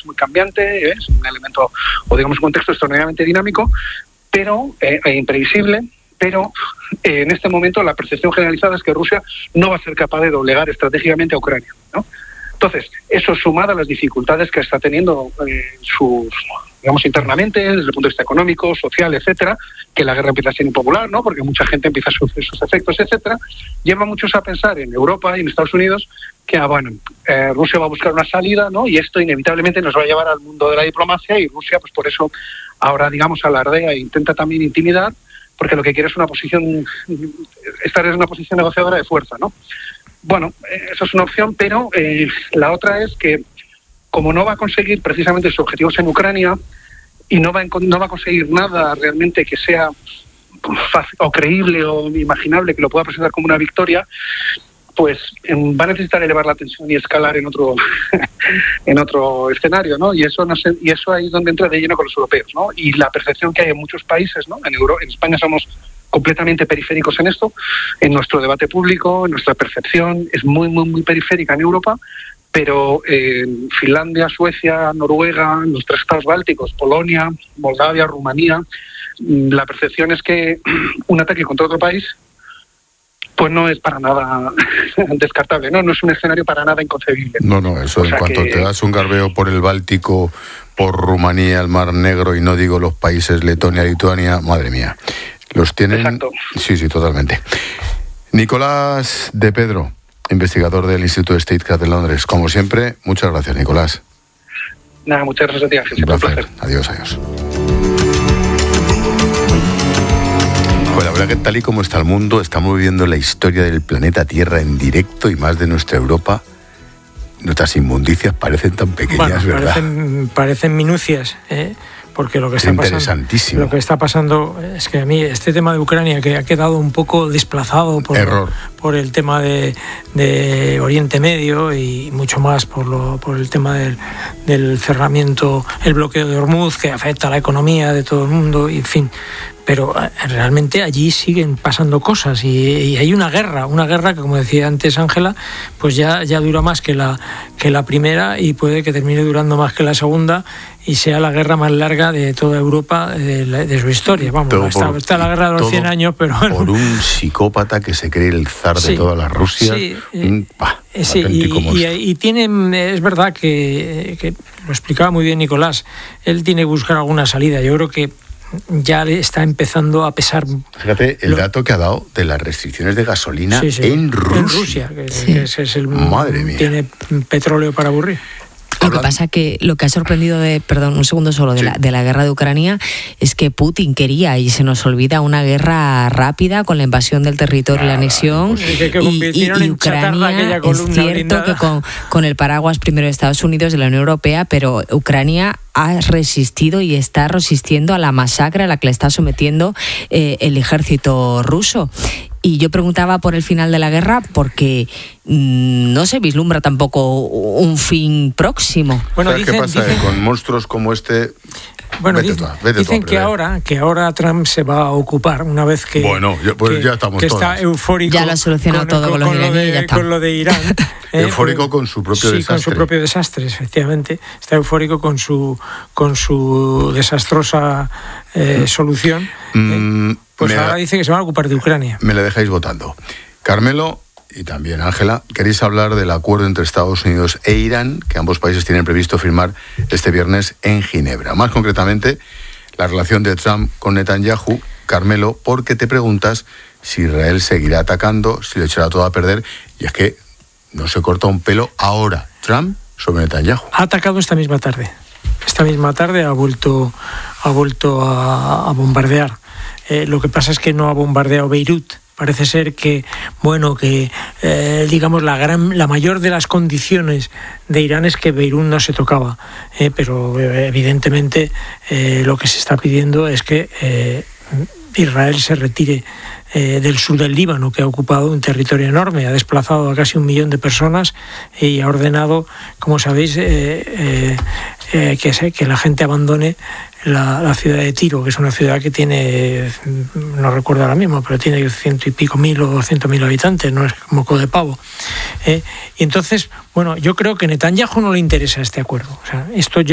es muy cambiante, es un elemento, o digamos un contexto extraordinariamente dinámico, pero imprevisible, pero en este momento la percepción generalizada es que Rusia no va a ser capaz de doblegar estratégicamente a Ucrania, ¿no? Entonces, eso sumado a las dificultades que está teniendo internamente, desde el punto de vista económico, social, etcétera, que la guerra empieza a ser impopular, ¿no? Porque mucha gente empieza a sufrir sus efectos, etcétera, lleva a muchos a pensar en Europa y en Estados Unidos que, Rusia va a buscar una salida, ¿no? Y esto inevitablemente nos va a llevar al mundo de la diplomacia, y Rusia, pues por eso ahora, alardea e intenta también intimidar, porque lo que quiere es estar en una posición negociadora de fuerza, ¿no? Bueno, eso es una opción, pero la otra es que, como no va a conseguir precisamente sus objetivos en Ucrania y no va a conseguir nada realmente que sea fácil, o creíble o imaginable que lo pueda presentar como una victoria, pues va a necesitar elevar la tensión y escalar en otro escenario, ¿no? Y eso ahí es donde entra de lleno con los europeos, ¿no? Y la percepción que hay en muchos países, ¿no? En España somos completamente periféricos en esto, en nuestro debate público, en nuestra percepción es muy, muy, muy periférica en Europa, pero en Finlandia, Suecia, Noruega, los 3 estados bálticos, Polonia, Moldavia, Rumanía, la percepción es que un ataque contra otro país pues no es para nada descartable, no es un escenario para nada inconcebible. No, eso en cuanto te das un garbeo por el Báltico, por Rumanía, el Mar Negro, y no digo los países Letonia, Lituania, madre mía, los tienen... Exacto. Sí, totalmente. Nicolás de Pedro, investigador del Instituto Statecraft de Londres. Como siempre, muchas gracias, Nicolás. Nada, muchas gracias a ti, Ángel. Un placer. Adiós. Pues la verdad que tal y como está el mundo, estamos viviendo la historia del planeta Tierra en directo, y más de nuestra Europa. Nuestras inmundicias parecen tan pequeñas, ¿verdad? Parecen minucias, porque lo que está pasando es que a mí este tema de Ucrania, que ha quedado un poco desplazado por el tema de Oriente Medio, y mucho más por el tema del cerramiento, el bloqueo de Hormuz, que afecta a la economía de todo el mundo, y en fin. Pero realmente allí siguen pasando cosas, y hay una guerra que, como decía antes Ángela, pues ya dura más que la primera, y puede que termine durando más que la segunda, y sea la guerra más larga de toda Europa de su historia. Está la guerra de los 100 años, pero... Por un psicópata que se cree el zar de toda la Rusia. Y tiene, es verdad que lo explicaba muy bien Nicolás, él tiene que buscar alguna salida. Yo creo que ya le está empezando a pesar. Fíjate el dato que ha dado de las restricciones de gasolina en Rusia. Madre mía. Tiene petróleo para aburrir. Lo que pasa que lo que ha sorprendido de la guerra de Ucrania es que Putin quería, y se nos olvida, una guerra rápida con la invasión del territorio y la anexión, y Ucrania, es cierto que con el paraguas primero de Estados Unidos, de la Unión Europea, pero Ucrania ha resistido y está resistiendo a la masacre a la que le está sometiendo el ejército ruso. Y yo preguntaba por el final de la guerra porque no se vislumbra tampoco un fin próximo. Bueno, ¿qué pasa? Con monstruos como este... Bueno, dicen que ahora Trump se va a ocupar, una vez que... Bueno, ya estamos que todos. Está eufórico. Ya lo ha solucionado todo con los iraníes. Con lo de Irán. Eufórico con su propio desastre. Sí, con su propio desastre, efectivamente. Está eufórico con su desastrosa solución. Ahora dice que se van a ocupar de Ucrania. Me la dejáis votando. Carmelo y también Ángela, queréis hablar del acuerdo entre Estados Unidos e Irán, que ambos países tienen previsto firmar este viernes en Ginebra. Más concretamente, la relación de Trump con Netanyahu. Carmelo, porque te preguntas si Israel seguirá atacando, si lo echará todo a perder, y es que no se corta un pelo ahora Trump sobre Netanyahu. Ha atacado esta misma tarde. Esta misma tarde ha vuelto a bombardear. Lo que pasa es que no ha bombardeado Beirut. Parece ser que digamos la mayor de las condiciones de Irán es que Beirut no se tocaba, pero evidentemente lo que se está pidiendo es que Israel se retire del sur del Líbano, que ha ocupado un territorio enorme, ha desplazado a casi 1 millón de personas y ha ordenado, como sabéis, que la gente abandone la ciudad de Tiro, que es una ciudad que tiene, no recuerdo ahora mismo, pero tiene 100 y pico mil o 200.000 habitantes, no es moco de pavo. Y entonces, yo creo que a Netanyahu no le interesa este acuerdo. O sea, esto ya